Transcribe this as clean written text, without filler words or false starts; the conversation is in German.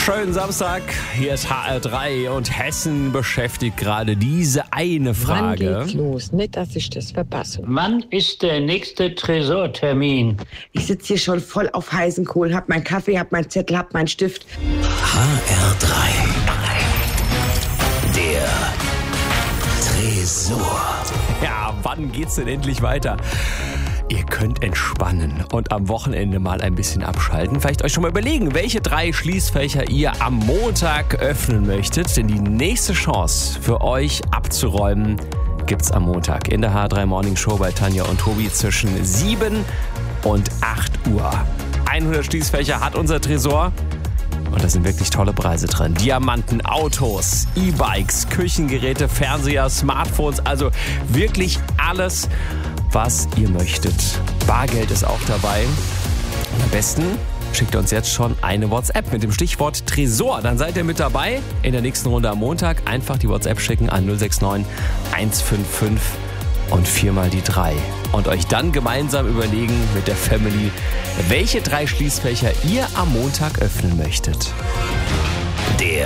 Schönen Samstag, hier ist HR3 und Hessen beschäftigt gerade diese eine Frage. Wann geht's los? Nicht, dass ich das verpasse. Wann ist der nächste Tresortermin? Ich sitze hier schon voll auf heißen Kohlen, hab meinen Kaffee, hab meinen Zettel, hab meinen Stift. HR3. Der Tresor. Ja, wann geht's denn endlich weiter? Ihr könnt entspannen und am Wochenende mal ein bisschen abschalten. Vielleicht euch schon mal überlegen, welche 3 Schließfächer ihr am Montag öffnen möchtet. Denn die nächste Chance für euch abzuräumen gibt's am Montag in der HR3 Morning Show bei Tanja und Tobi zwischen 7 und 8 Uhr. 100 Schließfächer hat unser Tresor. Und da sind wirklich tolle Preise drin. Diamanten, Autos, E-Bikes, Küchengeräte, Fernseher, Smartphones. Also wirklich alles, was ihr möchtet. Bargeld ist auch dabei. Und am besten schickt ihr uns jetzt schon eine WhatsApp mit dem Stichwort Tresor. Dann seid ihr mit dabei. In der nächsten Runde am Montag einfach die WhatsApp schicken an 069 155 und 4 mal die 3. Und euch dann gemeinsam überlegen mit der Family, welche 3 Schließfächer ihr am Montag öffnen möchtet. Der